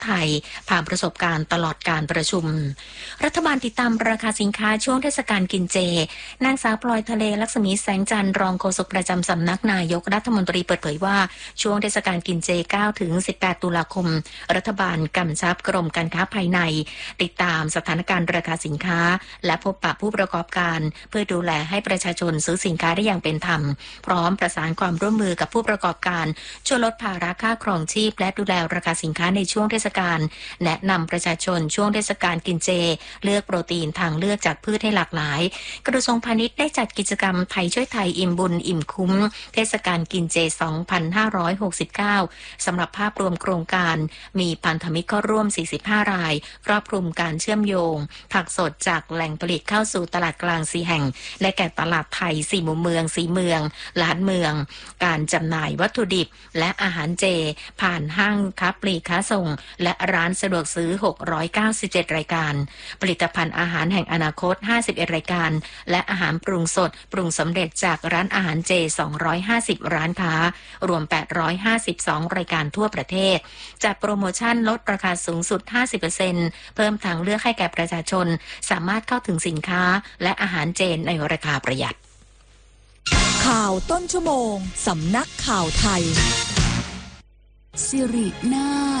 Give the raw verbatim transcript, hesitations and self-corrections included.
ไทยผ่านประสบการณ์ตลอดการประชุมรัฐบาลติดตามราคาสินค้าช่วงเทศกาลกินเจนางสาวพลอยทะเลลักษมีแสงจันทร์รองโฆษกประจำสำนักนายกรัฐมนตรีเปิดเผยว่าช่วงเทศกาลกินเจ เก้าถึงสิบแปด ตุลาคมรัฐบาลกำชับกรมการค้าภายในติดตามสถานการณ์ราคาสินค้าและพบปะผู้ประกอบการเพื่อดูแลให้ประชาชนซื้อสินค้าได้อย่างเป็นธรรมพร้อมประสานความร่วมมือกับผู้ประกอบการช่วยลดภาระค่าครองชีพและดูแลราคาสินค้าในช่วงเทศกาลแนะนำประชาชนช่วงเทศกาลกินเจเลือกโปรตีนทางเลือกจากพืชให้หลากหลายกระทรวงพาณิชย์ได้จัดกิจกรรมไทยช่วยไทยอิ่มบุญอิ่มคุ้มเทศกาลกินเจ สองพันห้าร้อยหกสิบเก้า สำหรับภาพรวมโครงการมีพันธมิตรเข้าร่วมสี่สิบห้ารายครอบคลุมการเชื่อมโยงผักสดจากแหล่งผลิตเข้าสู่ตลาดกลางสี่แห่งและแก่ตลาดไทยสี่มุมเมืองสี่เมืองล้านเมืองการจำหน่ายวัตถุดิบและอาหารเจผ่านห้างค้าปลีกค้าส่งและร้านสะดวกซื้อหกร้อยเก้าสิบเจ็ดรายการผลิตภัณฑ์อาหารแห่งอนาคตห้าสิบเอ็ดรายการและอาหารปรุงสดปรุงสำเร็จจากร้านอาหารเจสองร้อยห้าสิบร้านค้ารวมแปดร้อยห้าสิบสองรายการทั่วประเทศจัดโปรโมชั่นลดราคาสูงสุด ห้าสิบเปอร์เซ็นต์ เพิ่มทางเลือกให้แก่ประชาชนสามารถเข้าถึงสินค้าและอาหารเจในราคาประหยัดข่าวต้นชั่วโมงสำนักข่าวไทยสิรินาถ